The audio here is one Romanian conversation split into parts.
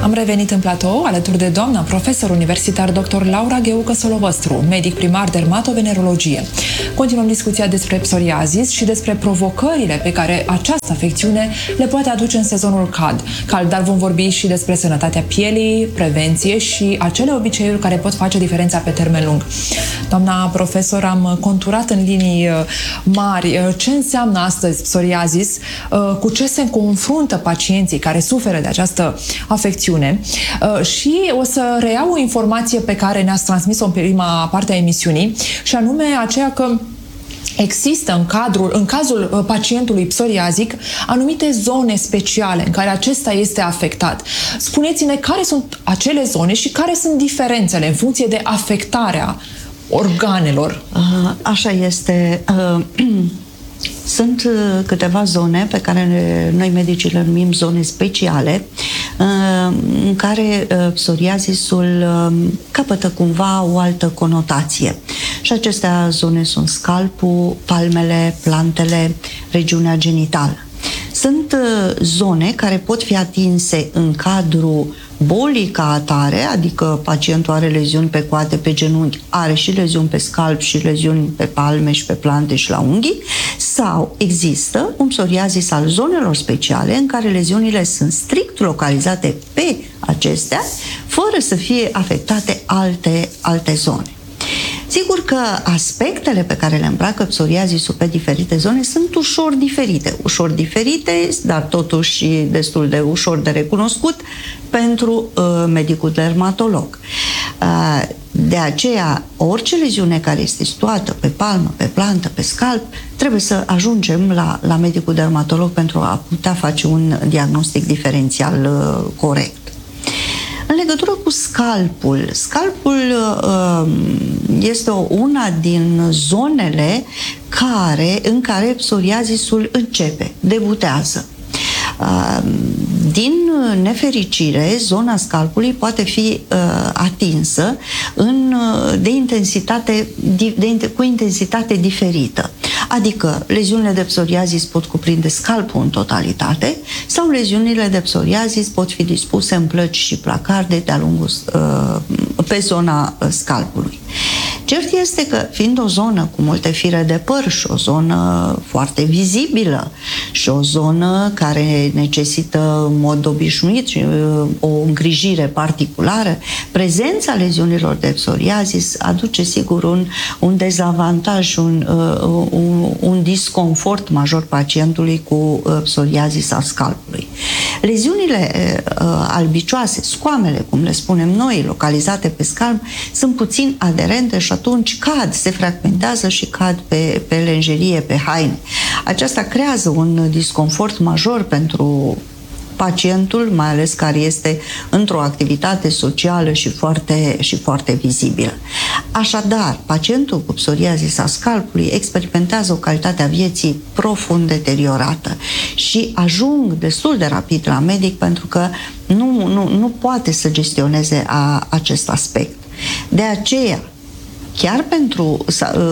Am revenit în platou alături de doamna profesor universitar dr. Laura Gheucă Solovăstru, medic primar dermatovenerologie. Continuăm discuția despre psoriazis și despre provocările pe care această afecțiune le poate aduce în sezonul cald, dar vom vorbi și despre sănătatea pielii, prevenție și acele obiceiuri care pot face diferența pe termen lung. Doamna profesor, am conturat în linii mari ce înseamnă astăzi psoriazis, cu ce se confruntă pacienții care suferă de această afecțiune și o să reiau o informație pe care ne-ați transmis-o în prima parte a emisiunii, și anume aceea că există în cazul pacientului psoriazic anumite zone speciale în care acesta este afectat. Spuneți-ne care sunt acele zone și care sunt diferențele în funcție de afectarea organelor. Așa este. Sunt câteva zone pe care noi medicii le numim zone speciale, în care psoriazisul capătă cumva o altă conotație. Și acestea zone sunt scalpul, palmele, plantele, regiunea genitală. Sunt zone care pot fi atinse în cadrul bolii ca atare, adică pacientul are leziuni pe coate, pe genunchi, are și leziuni pe scalp și leziuni pe palme și pe plante și la unghii, sau există un psoriazis al zonelor speciale în care leziunile sunt strict localizate pe acestea, fără să fie afectate alte zone. Sigur că aspectele pe care le îmbracă psoriazisul pe diferite zone sunt ușor diferite, dar totuși destul de ușor de recunoscut pentru medicul dermatolog. De aceea, orice leziune care este situată pe palmă, pe plantă, pe scalp, trebuie să ajungem la medicul dermatolog pentru a putea face un diagnostic diferențial corect. În legătură cu scalpul este una din zonele în care psoriazisul debutează. Din nefericire, zona scalpului poate fi atinsă cu intensitate diferită. Adică leziunile de psoriazis pot cuprinde scalpul în totalitate sau leziunile de psoriazis pot fi dispuse în plăci și placarde pe zona scalpului. Cert este că, fiind o zonă cu multe fire de păr și o zonă foarte vizibilă și o zonă care necesită în mod obișnuit o îngrijire particulară, prezența leziunilor de psoriazis aduce sigur un dezavantaj, un disconfort major pacientului cu psoriazis al scalpului. Leziunile albicioase, scoamele, cum le spunem noi, localizate pe scalp, sunt puțin aderente și atunci se fragmentează și cad pe lenjerie, pe haine. Aceasta creează un disconfort major pentru pacientul, mai ales care este într-o activitate socială și foarte vizibilă. Așadar, pacientul cu psoriazis a scalpului experimentează o calitate a vieții profund deteriorată și ajung destul de rapid la medic pentru că nu poate să gestioneze acest aspect. De aceea, chiar pentru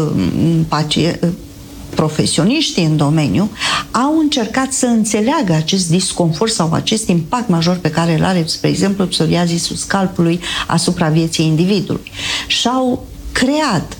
profesioniștii în domeniu au încercat să înțeleagă acest disconfort sau acest impact major pe care îl are, spre exemplu, psoriazisul scalpului asupra vieții individului. Și-au creat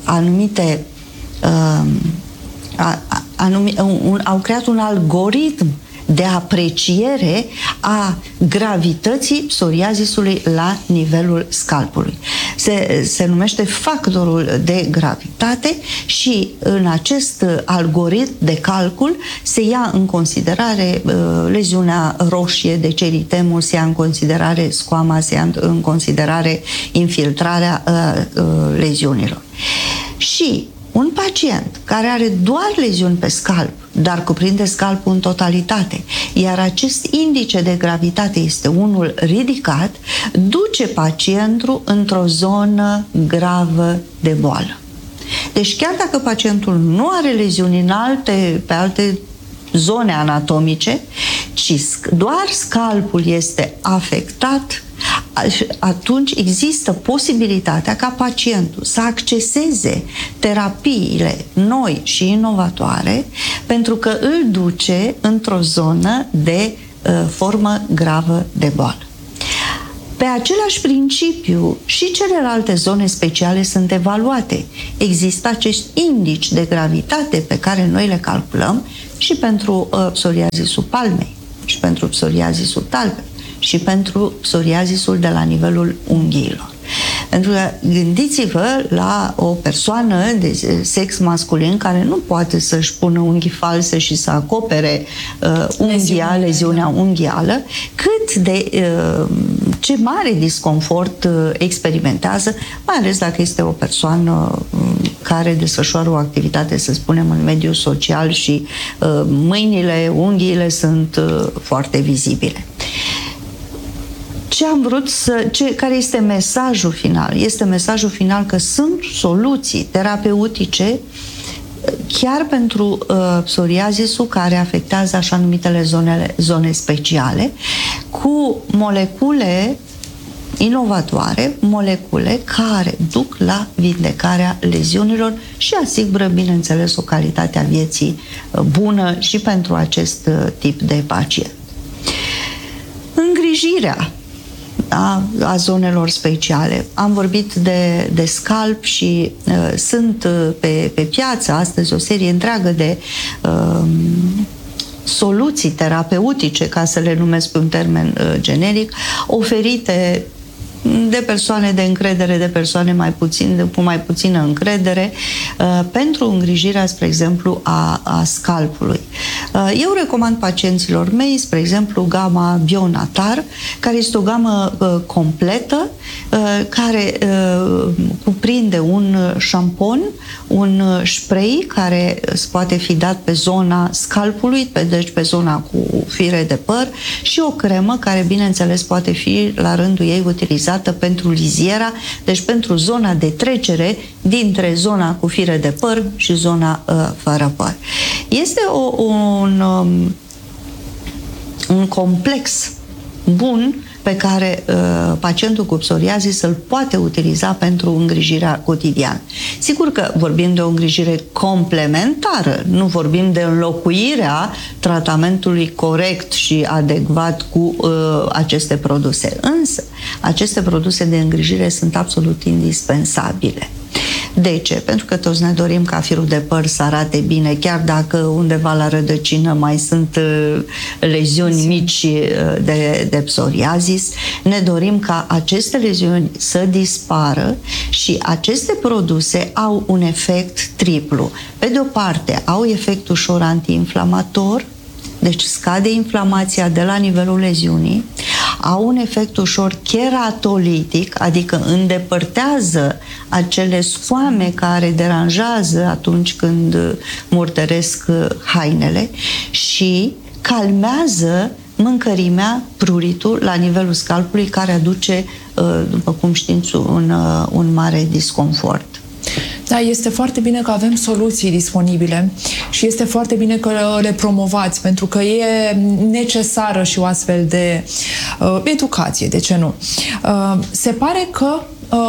au creat un algoritm de apreciere a gravității psoriazisului la nivelul scalpului. Se numește factorul de gravitate și în acest algoritm de calcul se ia în considerare leziunea roșie de ceritemul, se ia în considerare scoama, se ia în considerare infiltrarea leziunilor. Și un pacient care are doar leziuni pe scalp, dar cuprinde scalpul în totalitate, iar acest indice de gravitate este unul ridicat, duce pacientul într-o zonă gravă de boală. Deci chiar dacă pacientul nu are leziuni pe alte zone anatomice, ci doar scalpul este afectat, atunci există posibilitatea ca pacientul să acceseze terapiile noi și inovatoare, pentru că îl duce într-o zonă de formă gravă de boală. Pe același principiu și celelalte zone speciale sunt evaluate. Există acești indici de gravitate pe care noi le calculăm și pentru psoriazisul palmei, și pentru psoriazisul talpei, și pentru psoriazisul de la nivelul unghiilor. Pentru că gândiți-vă la o persoană de sex masculin care nu poate să-și pună unghii false și să acopere leziunea unghială, cât de ce mare disconfort experimentează, mai ales dacă este o persoană care desfășoară o activitate, să spunem, în mediul social și mâinile, unghiile sunt foarte vizibile. Ce am vrut care este mesajul final? Este mesajul final că sunt soluții terapeutice chiar pentru psoriazisul care afectează așa numitele zone speciale, cu molecule inovatoare, molecule care duc la vindecarea leziunilor și asigură, bineînțeles, o calitate a vieții bună și pentru acest tip de pacient. Îngrijirea a zonelor speciale. Am vorbit de scalp și sunt pe piață astăzi o serie întreagă de soluții terapeutice, ca să le numesc pe un termen generic, oferite de persoane de încredere, de persoane cu mai puțină încredere, pentru îngrijirea, spre exemplu, a scalpului. Eu recomand pacienților mei, spre exemplu, gama Bionatar, care este o gamă completă, care cuprinde un șampon, un spray care poate fi dat pe zona scalpului, deci pe zona cu fire de păr, și o cremă care, bineînțeles, poate fi la rândul ei utilizată pentru liziera, deci pentru zona de trecere dintre zona cu fire de păr și zona fără păr. Este un complex bun pe care pacientul cu psoriazis îl poate utiliza pentru îngrijirea cotidiană. Sigur că vorbim de o îngrijire complementară, nu vorbim de înlocuirea tratamentului corect și adecvat cu aceste produse. Însă, aceste produse de îngrijire sunt absolut indispensabile. De ce? Pentru că toți ne dorim ca firul de păr să arate bine, chiar dacă undeva la rădăcină mai sunt leziuni mici de psoriazis. Ne dorim ca aceste leziuni să dispară și aceste produse au un efect triplu. Pe de o parte, au efect ușor antiinflamator, deci scade inflamația de la nivelul leziunii, au un efect ușor keratolitic, adică îndepărtează acele sfoame care deranjează atunci când murtăresc hainele și calmează mâncărimea, pruritul la nivelul scalpului, care aduce, după cum știți, un mare disconfort. Da, este foarte bine că avem soluții disponibile și este foarte bine că le promovați, pentru că e necesară și o astfel de educație, de ce nu? Se pare că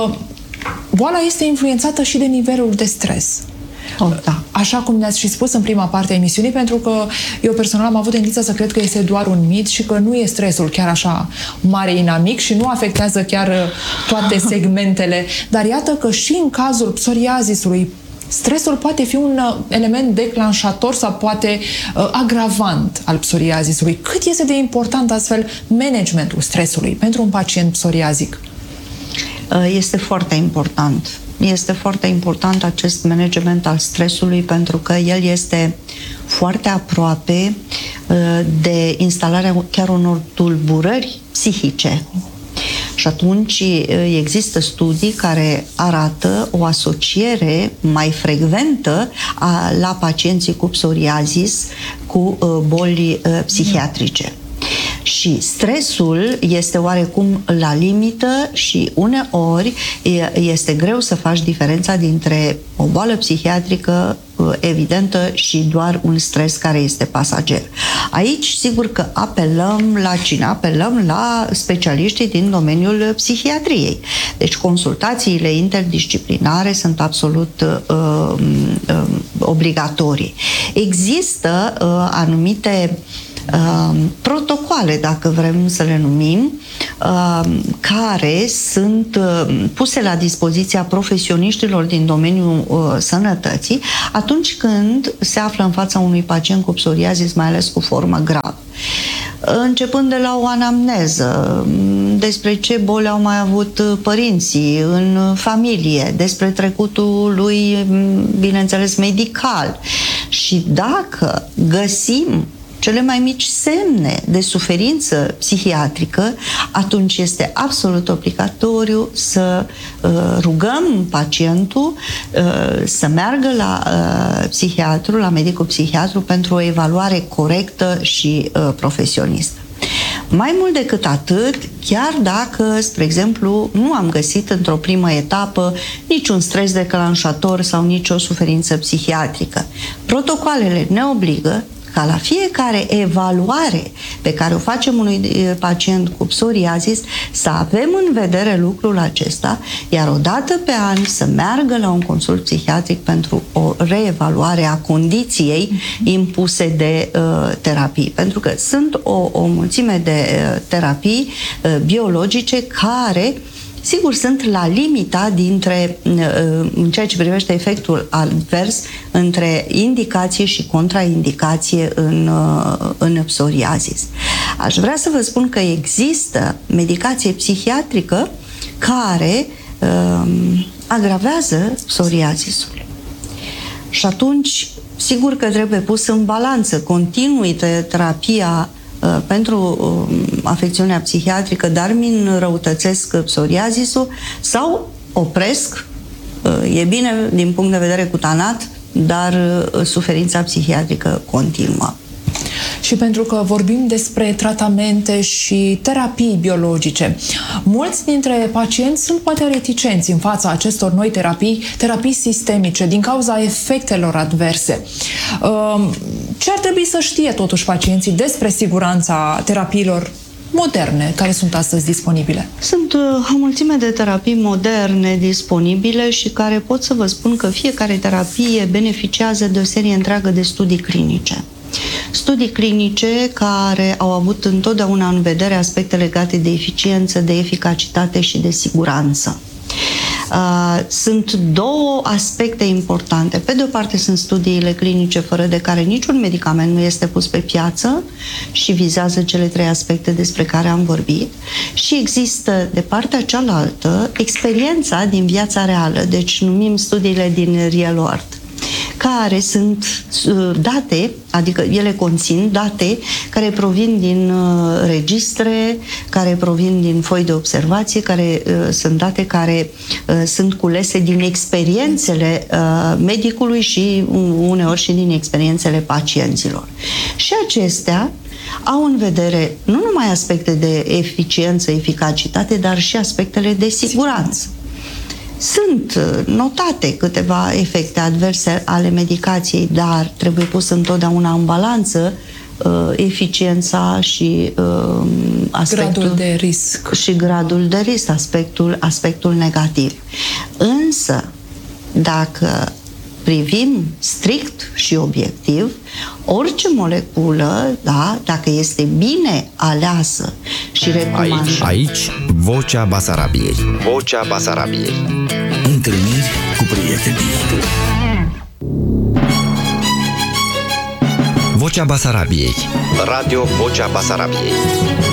boala este influențată și de nivelul de stres. Da. Așa cum ne-ați și spus în prima parte a emisiunii, pentru că eu personal am avut tendința să cred că este doar un mit și că nu e stresul chiar așa mare inamic și nu afectează chiar toate segmentele. Dar iată că și în cazul psoriazisului, stresul poate fi un element declanșator sau poate agravant al psoriazisului. Cât este de important astfel managementul stresului pentru un pacient psoriazic? Este foarte important. Este foarte important acest management al stresului, pentru că el este foarte aproape de instalarea chiar unor tulburări psihice. Și atunci există studii care arată o asociere mai frecventă la pacienții cu psoriazis cu boli psihiatrice. Și stresul este oarecum la limită și uneori este greu să faci diferența dintre o boală psihiatrică evidentă și doar un stres care este pasager. Aici, sigur că apelăm la cine? Apelăm la specialiștii din domeniul psihiatriei. Deci consultațiile interdisciplinare sunt absolut obligatorii. Există anumite protocoale, dacă vrem să le numim, care sunt puse la dispoziția profesioniștilor din domeniul sănătății atunci când se află în fața unui pacient cu psoriazis, mai ales cu formă gravă. Începând de la o anamneză, despre ce boli au mai avut părinții în familie, despre trecutul lui, bineînțeles, medical. Și dacă găsim cele mai mici semne de suferință psihiatrică, atunci este absolut obligatoriu să rugăm pacientul să meargă la psihiatru, la medicul psihiatru, pentru o evaluare corectă și profesionistă. Mai mult decât atât, chiar dacă, spre exemplu, nu am găsit într-o primă etapă niciun stres declanșator sau nicio suferință psihiatrică, protocoalele ne obligă ca la fiecare evaluare pe care o facem unui pacient cu psoriazis să avem în vedere lucrul acesta, iar o dată pe an să meargă la un consult psihiatric pentru o reevaluare a condiției impuse de terapii. Pentru că sunt o mulțime de terapii biologice care, sigur, sunt la limita dintre, în ceea ce privește efectul advers, între indicație și contraindicație în psoriazis. Aș vrea să vă spun că există medicație psihiatrică care agravează psoriazisul. Și atunci, sigur că trebuie pus în balanță continui terapia pentru afecțiunea psihiatrică, dar mi înrăutățesc psoriazisul sau opresc, e bine din punct de vedere cutanat, dar suferința psihiatrică continuă. Și pentru că vorbim despre tratamente și terapii biologice, mulți dintre pacienți sunt poate reticenți în fața acestor noi terapii sistemice, din cauza efectelor adverse. Ce ar trebui să știe totuși pacienții despre siguranța terapiilor moderne care sunt astăzi disponibile? Sunt o mulțime de terapii moderne disponibile și care pot să vă spun că fiecare terapie beneficiază de o serie întreagă de studii clinice. Studii clinice care au avut întotdeauna în vedere aspecte legate de eficiență, de eficacitate și de siguranță. Sunt două aspecte importante. Pe de o parte sunt studiile clinice fără de care niciun medicament nu este pus pe piață și vizează cele trei aspecte despre care am vorbit. Și există de partea cealaltă experiența din viața reală, deci numim studiile din real world, care sunt date, adică ele conțin date care provin din registre, care provin din foi de observație, care sunt date care sunt culese din experiențele medicului și uneori și din experiențele pacienților. Și acestea au în vedere nu numai aspecte de eficiență, eficacitate, dar și aspectele de siguranță. Sunt notate câteva efecte adverse ale medicației, dar trebuie pus întotdeauna în balanță eficiența și gradul de risc. Și gradul de risc, aspectul negativ. Însă, dacă privim strict și obiectiv, orice moleculă, da, dacă este bine aleasă și recomandată. Aici, Vocea Basarabiei. Vocea Basarabiei. Întâlniri cu prietenii. Vocea Basarabiei. Radio Vocea Basarabiei.